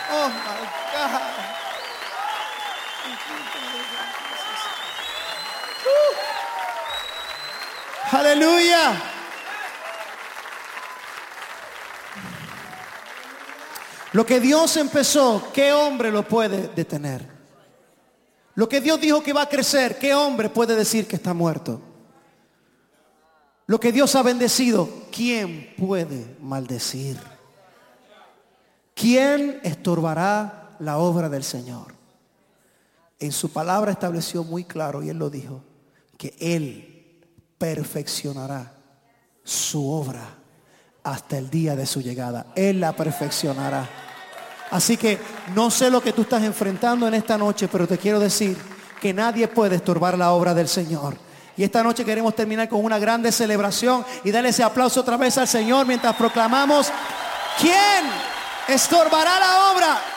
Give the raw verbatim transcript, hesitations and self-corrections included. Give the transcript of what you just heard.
Oh my God. Uh. Aleluya. Lo que Dios empezó, ¿qué hombre lo puede detener? Lo que Dios dijo que va a crecer, ¿qué hombre puede decir que está muerto? Lo que Dios ha bendecido, ¿quién puede maldecir? ¿Quién estorbará la obra del Señor? En su palabra estableció muy claro, y Él lo dijo, que Él perfeccionará su obra hasta el día de su llegada. Él la perfeccionará. Así que no sé lo que tú estás enfrentando en esta noche, pero te quiero decir que nadie puede estorbar la obra del Señor. Y esta noche queremos terminar con una grande celebración y darle ese aplauso otra vez al Señor mientras proclamamos: ¿quién estorbará la obra